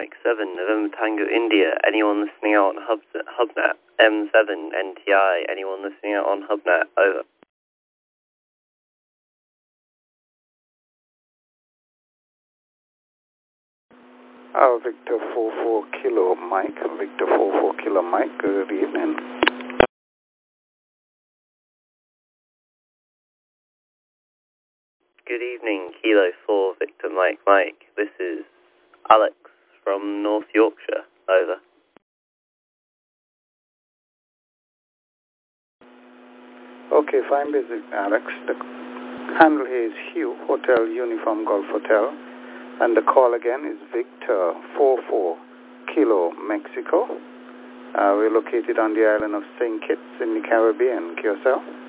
Mike 7, November Tango India. Anyone listening out on HubNet? M7 NTI. Anyone listening out on HubNet? Over. Victor 44 Kilo Mike. Victor 44 Kilo Mike. Good evening. Good evening, Kilo 4 Victor Mike Mike. This is Alex from North Yorkshire. Over. Okay, fine, basic Alex. The handle here is Hugh, Hotel Uniform Golf Hotel. And the call again is Victor 44 Kilo Mexico. We're located on the island of St. Kitts in the Caribbean. QSL.